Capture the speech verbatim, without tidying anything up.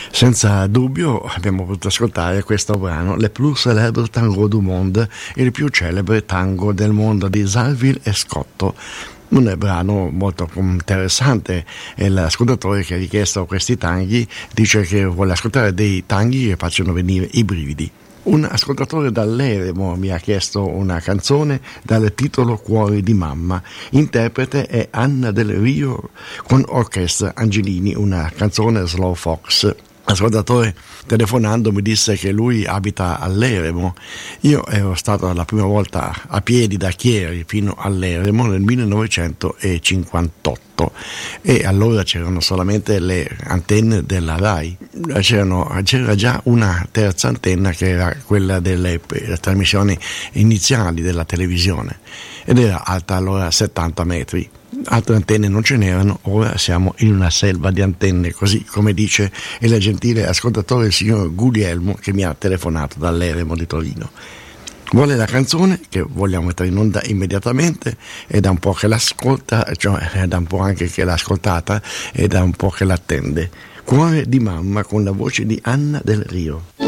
Senza dubbio abbiamo potuto ascoltare questo brano, Le plus célèbre tango du monde, il più celebre tango del mondo di Salville e Scotto. Un brano molto interessante, e l'ascoltatore che ha richiesto questi tanghi dice che vuole ascoltare dei tanghi che facciano venire i brividi. Un ascoltatore dall'Eremo mi ha chiesto una canzone dal titolo Cuore di mamma, interprete è Anna Del Rio con Orchestra Angelini, una canzone slow fox. L'ascoltatore telefonando mi disse che lui abita all'Eremo. Io ero stato la prima volta a piedi da Chieri fino all'Eremo nel millenovecentocinquantotto e allora c'erano solamente le antenne della RAI. C'erano, c'era già una terza antenna che era quella delle trasmissioni iniziali della televisione ed era alta allora settanta metri. Altre antenne non ce n'erano, ora siamo in una selva di antenne, così come dice il gentile ascoltatore il signor Guglielmo che mi ha telefonato dall'Eremo di Torino. Vuole la canzone che vogliamo mettere in onda immediatamente, è da un po' che l'ascolta, cioè è da un po' anche che l'ha ascoltata, è da un po' che l'attende. Cuore di mamma con la voce di Anna Del Rio.